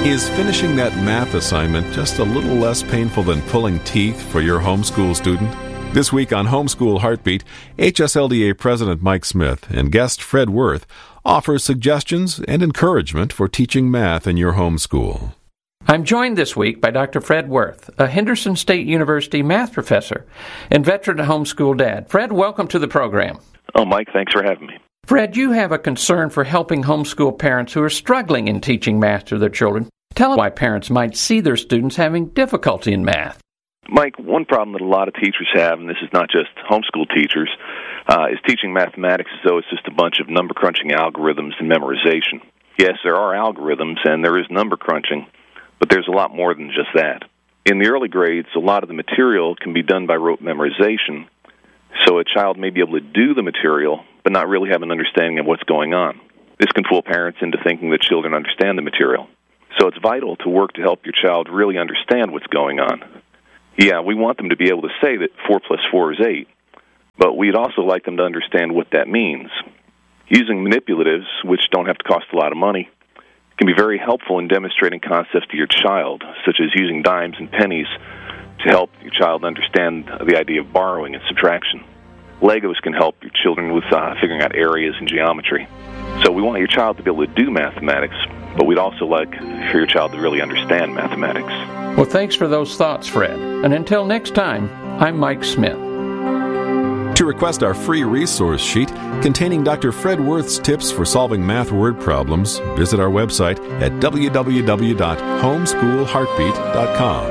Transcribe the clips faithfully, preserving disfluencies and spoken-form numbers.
Is finishing that math assignment just a little less painful than pulling teeth for your homeschool student? This week on Homeschool Heartbeat, H S L D A President Mike Smith and guest Fred Worth offers suggestions and encouragement for teaching math in your homeschool. I'm joined this week by Doctor Fred Worth, a Henderson State University math professor and veteran homeschool dad. Fred, welcome to the program. Oh, Mike, thanks for having me. Fred, you have a concern for helping homeschool parents who are struggling in teaching math to their children. Tell us why parents might see their students having difficulty in math. Mike, one problem that a lot of teachers have, and this is not just homeschool teachers, uh, is teaching mathematics as though it's just a bunch of number crunching algorithms and memorization. Yes, there are algorithms and there is number crunching, but there's a lot more than just that. In the early grades, a lot of the material can be done by rote memorization, so a child may be able to do the material, but not really have an understanding of what's going on. This can fool parents into thinking that children understand the material. So it's vital to work to help your child really understand what's going on. Yeah, we want them to be able to say that four plus four is eight, but we'd also like them to understand what that means. Using manipulatives, which don't have to cost a lot of money, can be very helpful in demonstrating concepts to your child, such as using dimes and pennies to help your child understand the idea of borrowing and subtraction. Legos can help your children with uh, figuring out areas in geometry. So we want your child to be able to do mathematics, but we'd also like for your child to really understand mathematics. Well, thanks for those thoughts, Fred. And until next time, I'm Mike Smith. To request our free resource sheet containing Doctor Fred Worth's tips for solving math word problems, visit our website at w w w dot homeschool heartbeat dot com.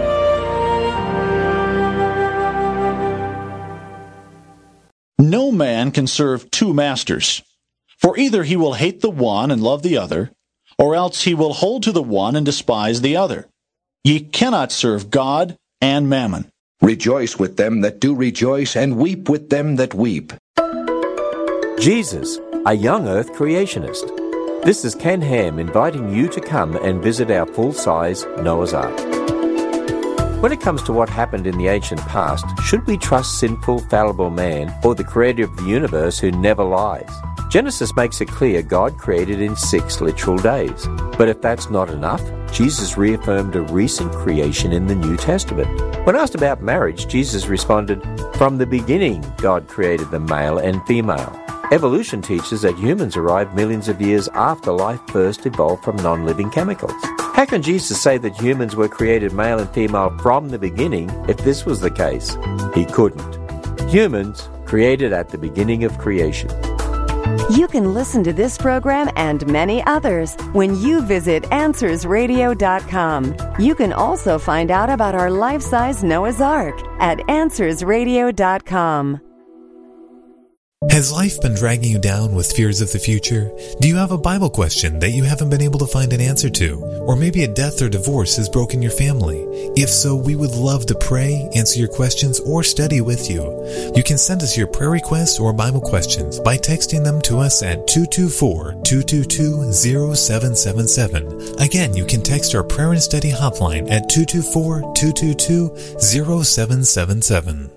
No man can serve two masters, for either he will hate the one and love the other, or else he will hold to the one and despise the other. Ye cannot serve God and mammon. Rejoice with them that do rejoice, and weep with them that weep. Jesus, a young earth creationist. This is Ken Ham inviting you to come and visit our full-size Noah's Ark. When it comes to what happened in the ancient past, should we trust sinful, fallible man or the creator of the universe who never lies? Genesis makes it clear God created in six literal days. But if that's not enough, Jesus reaffirmed a recent creation in the New Testament. When asked about marriage, Jesus responded, "From the beginning, God created them male and female." Evolution teaches that humans arrived millions of years after life first evolved from non-living chemicals. How can Jesus say that humans were created male and female from the beginning if this was the case? He couldn't. Humans created at the beginning of creation. You can listen to this program and many others when you visit answers radio dot com. You can also find out about our life-size Noah's Ark at answers radio dot com. Has life been dragging you down with fears of the future? Do you have a Bible question that you haven't been able to find an answer to? Or maybe a death or divorce has broken your family? If so, we would love to pray, answer your questions, or study with you. You can send us your prayer requests or Bible questions by texting them to us at two two four, two two two, zero seven seven seven. Again, you can text our prayer and study hotline at two two four, two two two, zero seven seven seven.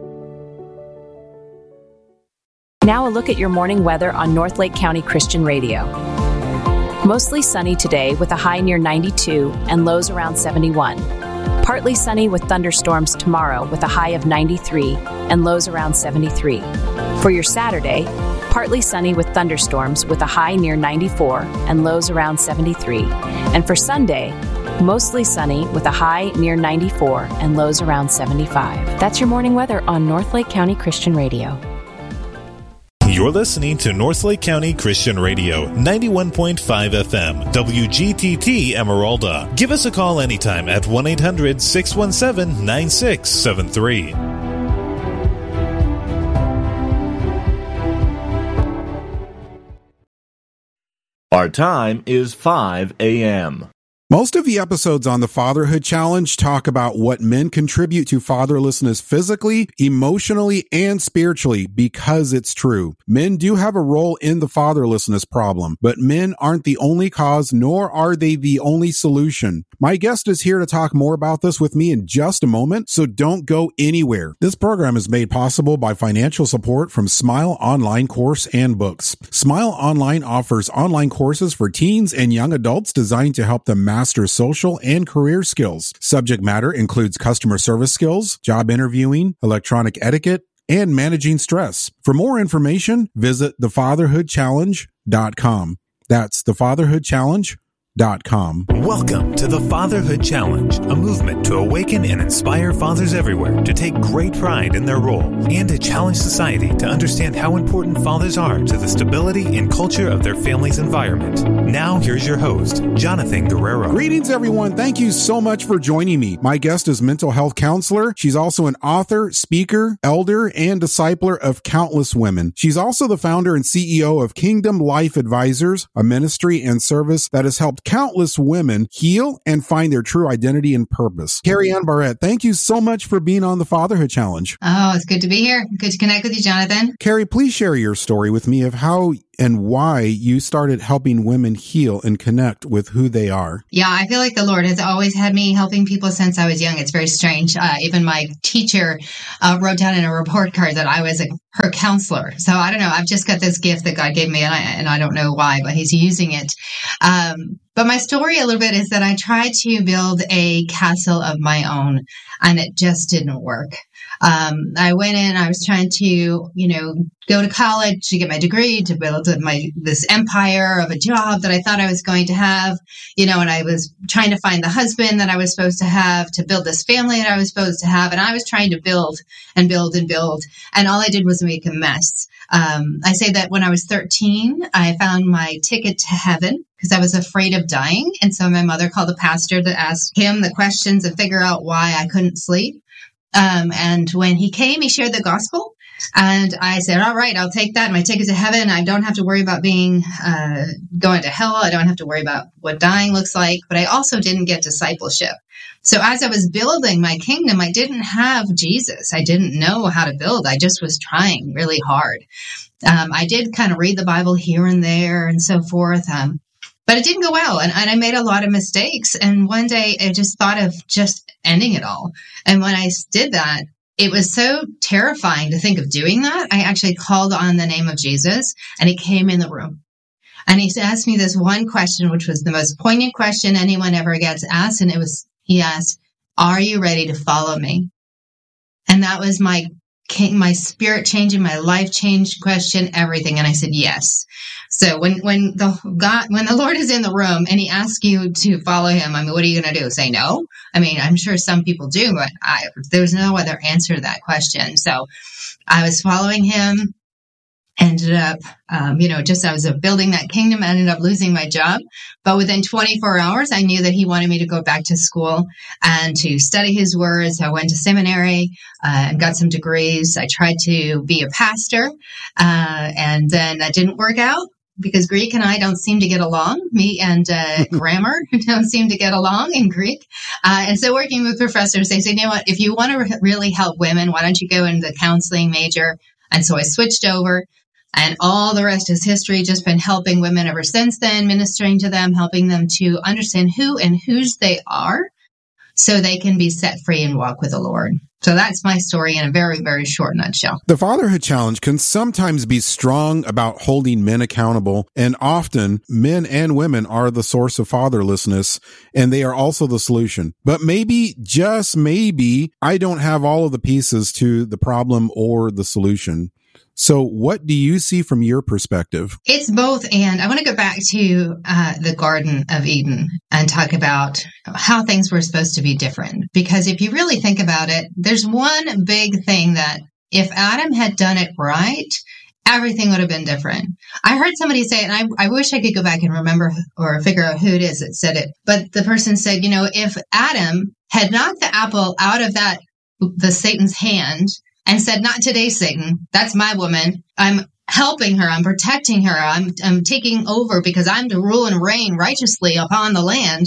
Now a look at your morning weather on North Lake County Christian Radio. Mostly sunny today with a high near ninety-two and lows around seventy-one. Partly sunny with thunderstorms tomorrow with a high of ninety-three and lows around seventy-three. For your Saturday, partly sunny with thunderstorms with a high near ninety-four and lows around seventy-three. And for Sunday, mostly sunny with a high near ninety-four and lows around seventy-five. That's your morning weather on North Lake County Christian Radio. You're listening to North Lake County Christian Radio, ninety-one point five F M, W G T T Emeralda. Give us a call anytime at one eight hundred, six one seven, nine six seven three. Our time is five a.m. Most of the episodes on the Fatherhood Challenge talk about what men contribute to fatherlessness physically, emotionally, and spiritually because it's true. Men do have a role in the fatherlessness problem, but men aren't the only cause, nor are they the only solution. My guest is here to talk more about this with me in just a moment, so don't go anywhere. This program is made possible by financial support from Smile Online Course and Books. Smile Online offers online courses for teens and young adults designed to help them master master social and career skills. Subject matter includes customer service skills, job interviewing, electronic etiquette, and managing stress. For more information, visit the fatherhood challenge dot com. That's the fatherhood challenge dot com. Welcome to the Fatherhood Challenge, a movement to awaken and inspire fathers everywhere to take great pride in their role and to challenge society to understand how important fathers are to the stability and culture of their family's environment. Now, here's your host, Jonathan Guerrero. Greetings, everyone. Thank you so much for joining me. My guest is mental health counselor. She's also an author, speaker, elder, and discipler of countless women. She's also the founder and C E O of Kingdom Life Advisors, a ministry and service that has helped countless women heal and find their true identity and purpose. Carrie Ann Barrett, thank you so much for being on the Fatherhood Challenge. Oh, it's good to be here. Good to connect with you, Jonathan. Carrie, please share your story with me of how and why you started helping women heal and connect with who they are. Yeah, I feel like the Lord has always had me helping people since I was young. It's very strange. Uh, even my teacher uh, wrote down in a report card that I was a, her counselor. So I don't know. I've just got this gift that God gave me, and I, and I don't know why, but He's using it. Um, but my story a little bit is that I tried to build a castle of my own, and it just didn't work. Um, I went in, I was trying to, you know, go to college to get my degree, to build my, this empire of a job that I thought I was going to have, you know, and I was trying to find the husband that I was supposed to have, to build this family that I was supposed to have. And I was trying to build and build and build. And all I did was make a mess. Um, I say that when I was thirteen, I found my ticket to heaven because I was afraid of dying. And so my mother called the pastor to ask him the questions and figure out why I couldn't sleep. Um, and when he came, he shared the gospel, and I said, all right, I'll take that. My ticket to heaven. I don't have to worry about being, uh, going to hell. I don't have to worry about what dying looks like, but I also didn't get discipleship. So as I was building my kingdom, I didn't have Jesus. I didn't know how to build. I just was trying really hard. Um, I did kind of read the Bible here and there and so forth. Um, But it didn't go well, and, and I made a lot of mistakes. And one day I just thought of just ending it all. And when I did that, it was so terrifying to think of doing that. I actually called on the name of Jesus, and He came in the room. And He asked me this one question, which was the most poignant question anyone ever gets asked. And it was, He asked, are you ready to follow me? And that was my my spirit changing, my life changed question, everything. And I said, yes. So when, when the God, when the Lord is in the room and He asks you to follow Him, I mean, what are you going to do? Say no? I mean, I'm sure some people do, but I, there's no other answer to that question. So I was following Him, ended up, um, you know, just I was building that kingdom, I ended up losing my job. But within twenty-four hours, I knew that He wanted me to go back to school and to study His words. I went to seminary uh, and got some degrees. I tried to be a pastor, uh, and then that didn't work out, because Greek and I don't seem to get along. Me and uh, grammar don't seem to get along in Greek. Uh, and so working with professors, they say, you know what, if you want to re- really help women, why don't you go into the counseling major? And so I switched over, and all the rest is history. Just been helping women ever since then, ministering to them, helping them to understand who and whose they are so they can be set free and walk with the Lord. So that's my story in a very, very short nutshell. The Fatherhood Challenge can sometimes be strong about holding men accountable, and often men and women are the source of fatherlessness, and they are also the solution. But maybe, just maybe, I don't have all of the pieces to the problem or the solution. So what do you see from your perspective? It's both. And I want to go back to uh, the Garden of Eden and talk about how things were supposed to be different. Because if you really think about it, there's one big thing that if Adam had done it right, everything would have been different. I heard somebody say it, and I, I wish I could go back and remember or figure out who it is that said it. But the person said, you know, if Adam had knocked the apple out of that, the Satan's hand, and said, not today, Satan. That's my woman. I'm helping her. I'm protecting her. I'm, I'm taking over because I'm to rule and reign righteously upon the land.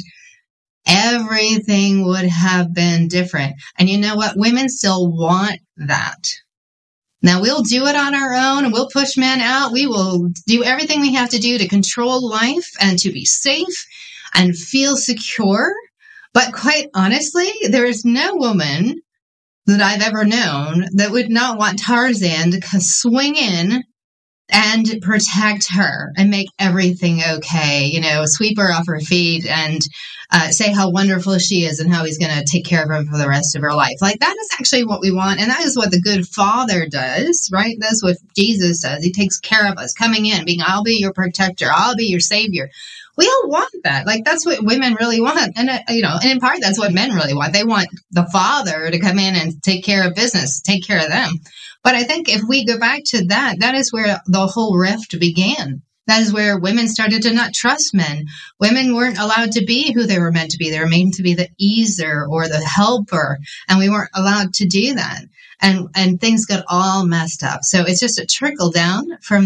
Everything would have been different. And you know what? Women still want that. Now, we'll do it on our own, and we'll push men out. We will do everything we have to do to control life and to be safe and feel secure. But quite honestly, there is no woman that I've ever known that would not want Tarzan to swing in and protect her and make everything okay. You know, sweep her off her feet and uh, say how wonderful she is and how he's going to take care of her for the rest of her life. Like, that is actually what we want. And that is what the good father does, right? That's what Jesus does. He takes care of us, coming in, being, I'll be your protector. I'll be your savior. We all want that. Like, that's what women really want. And, uh, you know, and in part, that's what men really want. They want the father to come in and take care of business, take care of them. But I think if we go back to that, that is where the whole rift began. That is where women started to not trust men. Women weren't allowed to be who they were meant to be. They were meant to be the easer or the helper, and we weren't allowed to do that. And and things got all messed up. So it's just a trickle down from